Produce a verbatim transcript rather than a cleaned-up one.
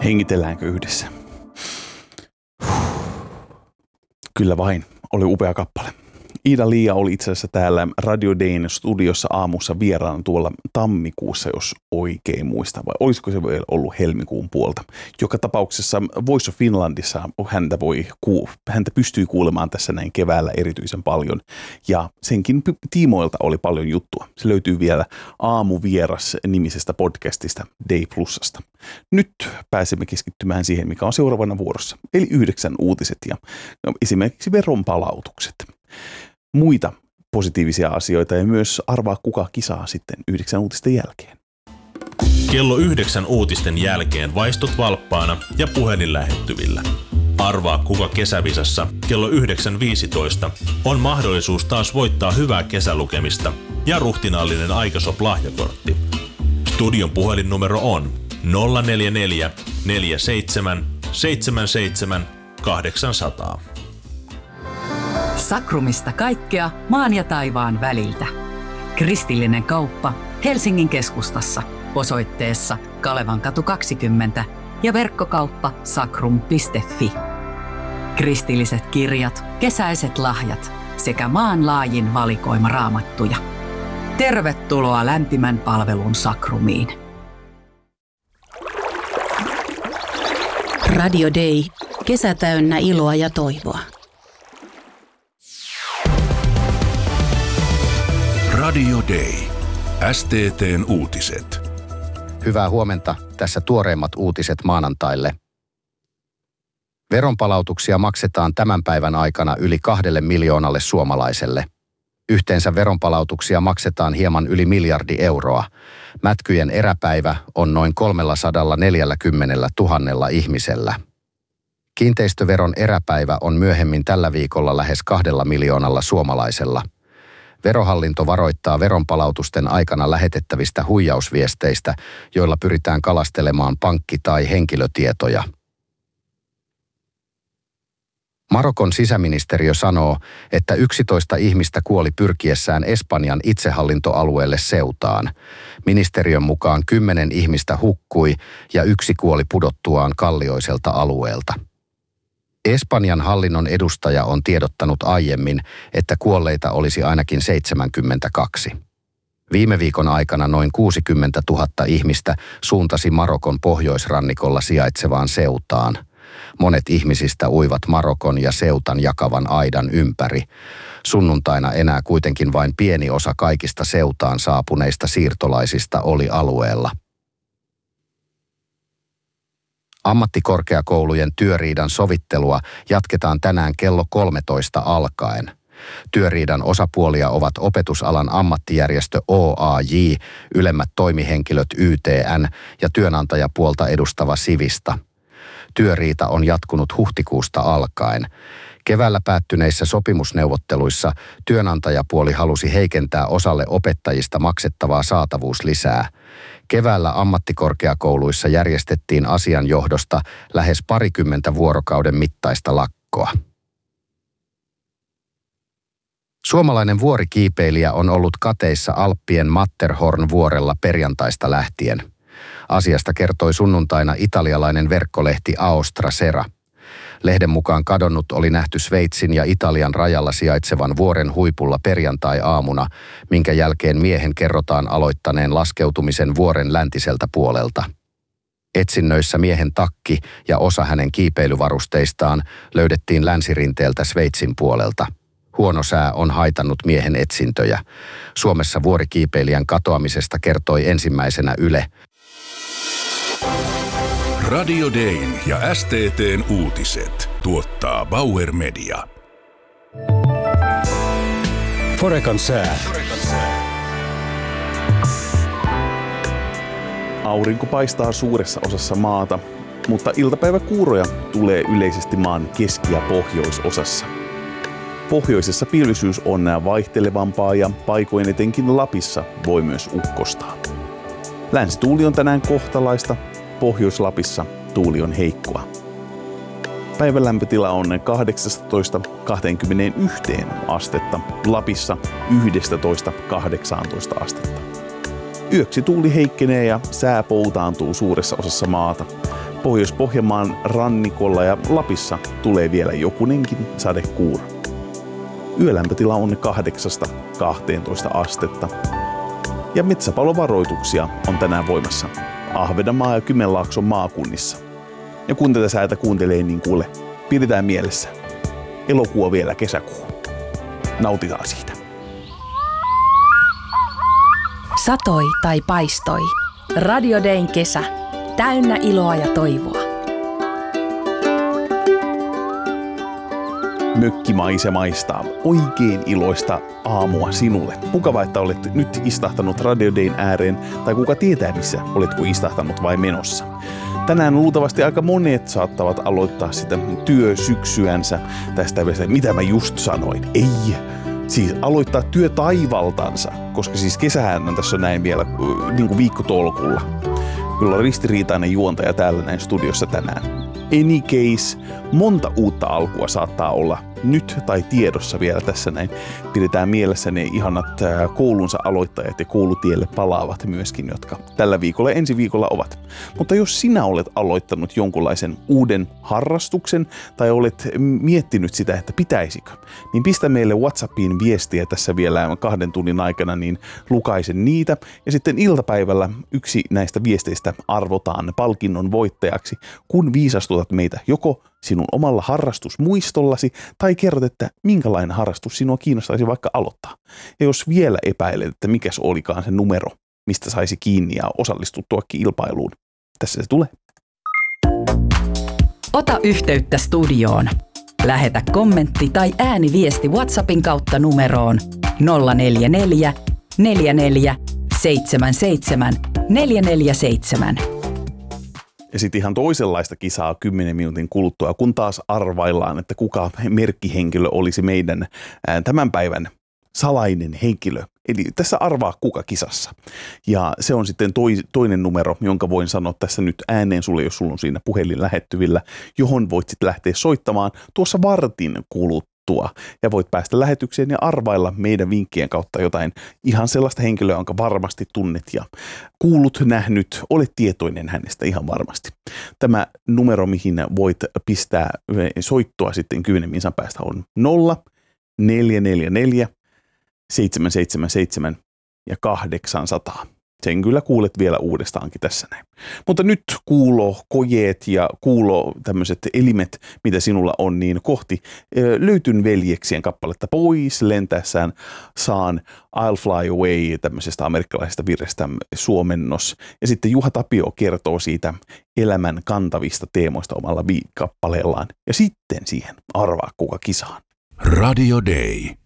Hengitelläänkö yhdessä? Kyllä vain, oli upea kappale. Iida-Liia oli itse asiassa täällä Radio Dayn studiossa aamussa vieraana tuolla tammikuussa, jos oikein muista, vai olisiko se vielä ollut helmikuun puolta. Joka tapauksessa Voice of Finlandissa häntä, voi, häntä pystyy kuulemaan tässä näin keväällä erityisen paljon, ja senkin tiimoilta oli paljon juttua. Se löytyy vielä Aamuvieras -nimisestä podcastista Day Plusasta. Nyt pääsemme keskittymään siihen, mikä on seuraavana vuorossa, eli yhdeksän uutiset ja esimerkiksi veronpalautukset. Muita positiivisia asioita ja myös arvaa kuka kisaa sitten yhdeksän uutisten jälkeen. Kello yhdeksän uutisten jälkeen vaistut valppaana ja puhelin lähettyvillä. Arvaa kuka kesävisassa kello yhdeksän viisitoista on mahdollisuus taas voittaa hyvää kesälukemista ja ruhtinaallinen Aikasop-lahjakortti. Studion puhelinnumero on nolla neljä neljä neljä seitsemän seitsemän seitsemän kahdeksan nolla nolla. Sakrumista kaikkea maan ja taivaan väliltä. Kristillinen kauppa Helsingin keskustassa osoitteessa Kalevankatu kaksikymmentä ja verkkokauppa sakrum piste fi. Kristilliset kirjat, kesäiset lahjat sekä maanlaajin valikoima raamattuja. Tervetuloa lämpimän palvelun Sakrumiin. Radio Day. Kesä täynnä iloa ja toivoa. Radio Day. S T T:n uutiset. Hyvää huomenta. Tässä tuoreimmat uutiset maanantaille. Veronpalautuksia maksetaan tämän päivän aikana yli kahdelle miljoonalle suomalaiselle. Yhteensä veronpalautuksia maksetaan hieman yli miljardi euroa. Mätkyjen eräpäivä on noin kolmesataaneljäkymmentätuhatta ihmisellä. Kiinteistöveron eräpäivä on myöhemmin tällä viikolla lähes kahdella miljoonalla suomalaisella. Verohallinto varoittaa veronpalautusten aikana lähetettävistä huijausviesteistä, joilla pyritään kalastelemaan pankki- tai henkilötietoja. Marokon sisäministeriö sanoo, että yksitoista ihmistä kuoli pyrkiessään Espanjan itsehallintoalueelle Ceutaan. Ministeriön mukaan kymmenen ihmistä hukkui ja yksi kuoli pudottuaan kallioiselta alueelta. Espanjan hallinnon edustaja on tiedottanut aiemmin, että kuolleita olisi ainakin seitsemänkymmentäkaksi. Viime viikon aikana noin kuusikymmentätuhatta ihmistä suuntasi Marokon pohjoisrannikolla sijaitsevaan Ceutaan. Monet ihmisistä uivat Marokon ja Ceutan jakavan aidan ympäri. Sunnuntaina enää kuitenkin vain pieni osa kaikista Ceutaan saapuneista siirtolaisista oli alueella. Ammattikorkeakoulujen työriidan sovittelua jatketaan tänään kello kolmetoista alkaen. Työriidan osapuolia ovat opetusalan ammattijärjestö O A J, ylemmät toimihenkilöt Y T N ja työnantajapuolta edustava Sivista. Työriita on jatkunut huhtikuusta alkaen. Keväällä päättyneissä sopimusneuvotteluissa työnantajapuoli halusi heikentää osalle opettajista maksettavaa saatavuuslisää. Keväällä ammattikorkeakouluissa järjestettiin asian johdosta lähes parikymmentä vuorokauden mittaista lakkoa. Suomalainen vuorikiipeilijä on ollut kateissa Alppien Matterhorn-vuorella perjantaista lähtien. Asiasta kertoi sunnuntaina italialainen verkkolehti Aostra Sera. Lehden mukaan kadonnut oli nähty Sveitsin ja Italian rajalla sijaitsevan vuoren huipulla perjantai-aamuna, minkä jälkeen miehen kerrotaan aloittaneen laskeutumisen vuoren läntiseltä puolelta. Etsinnöissä miehen takki ja osa hänen kiipeilyvarusteistaan löydettiin länsirinteeltä Sveitsin puolelta. Huono sää on haitannut miehen etsintöjä. Suomessa vuorikiipeilijän katoamisesta kertoi ensimmäisenä Yle. Radio Dayn ja S T T:n uutiset tuottaa Bauer Media. Forekan sää. Aurinko paistaa suuressa osassa maata, mutta iltapäiväkuuroja tulee yleisesti maan keski- ja pohjoisosassa. Pohjoisessa pilvisyys on vaihtelevampaa ja paikoin etenkin Lapissa voi myös ukkostaa. Länsituuli on tänään kohtalaista, Pohjois-Lapissa tuuli on heikkoa. Päivän lämpötila on kahdeksasta kaksikymmentäyksi astetta, Lapissa yksitoista kahdeksantoista astetta. Yöksi tuuli heikkenee ja sää poutaantuu suuressa osassa maata. Pohjois-Pohjanmaan rannikolla ja Lapissa tulee vielä jokunenkin sadekuuro. Yölämpötila on kahdeksasta kahteentoista astetta. Ja metsäpalovaroituksia on tänään voimassa Ahvenanmaa ja Kymenlaakson maakunnissa. Ja kun tätä säätä kuuntelee, niin kuule, pidetään mielessä. Elokuu on vielä kesäkuu. Nautitaan siitä. Satoi tai paistoi. Radio Dayn kesä. Täynnä iloa ja toivoa. Mökkimaisemaista oikein iloista aamua sinulle. Mukava, että olet nyt istahtanut Radio Dayn ääreen, tai kuka tietää missä oletko istahtanut vai menossa. Tänään luultavasti aika monet saattavat aloittaa sitä työsyksyänsä tästä, mitä mä just sanoin. Ei, siis aloittaa työtaivaltansa, koska siis kesähän on tässä näin vielä niin kuin viikkotolkulla. Kyllä on ristiriitainen juontaja täällä näin studiossa tänään. Any case, monta uutta alkua saattaa olla nyt tai tiedossa vielä tässä näin. Pidetään mielessä ne ihanat koulunsa aloittajat ja koulutielle palaavat myöskin, jotka tällä viikolla ja ensi viikolla ovat. Mutta jos sinä olet aloittanut jonkunlaisen uuden harrastuksen tai olet miettinyt sitä, että pitäisikö, niin pistä meille WhatsAppiin viestiä tässä vielä kahden tunnin aikana, niin lukaisen niitä. Ja sitten iltapäivällä yksi näistä viesteistä arvotaan palkinnon voittajaksi, kun viisastutat meitä joko sinun omalla harrastusmuistollasi tai kerrot, että minkälainen harrastus sinua kiinnostaisi vaikka aloittaa. Ja jos vielä epäilet, että mikäs olikaan se numero, mistä saisi kiinni ja osallistuttuakin ilpailuun, tässä se tulee. Ota yhteyttä studioon. Lähetä kommentti tai ääniviesti WhatsAppin kautta numeroon nolla neljä neljä, neljä neljä, seitsemän seitsemän, neljä neljä seitsemän. Ja sitten ihan toisenlaista kisaa kymmenen minuutin kuluttua, kun taas arvaillaan, että kuka merkkihenkilö olisi meidän tämän päivän salainen henkilö. Eli tässä arvaa kuka kisassa. Ja se on sitten toi, toinen numero, jonka voin sanoa tässä nyt ääneen sulle, jos sulla on siinä puhelin lähettyvillä, johon voit sitten lähteä soittamaan tuossa vartin kuluttua. Ja voit päästä lähetykseen ja arvailla meidän vinkkien kautta jotain ihan sellaista henkilöä, jonka varmasti tunnet ja kuulut, nähnyt, olet tietoinen hänestä ihan varmasti. Tämä numero, mihin voit pistää soittoa sitten kymmenen minsan päästä on nolla neljä neljä neljä seitsemän seitsemän seitsemän ja kahdeksansataa. Sen kyllä kuulet vielä uudestaankin tässä näin. Mutta nyt kuulo, kojeet ja kuulo tämmöiset elimet, mitä sinulla on, niin kohti Löytyn veljeksien kappaletta Pois lentäessään saan I'll Fly Away tämmöisestä amerikkalaisesta virrestä suomennos. Ja sitten Juha Tapio kertoo siitä elämän kantavista teemoista omalla kappaleellaan. Ja sitten siihen arvaa kuka kisaan. Radio Day.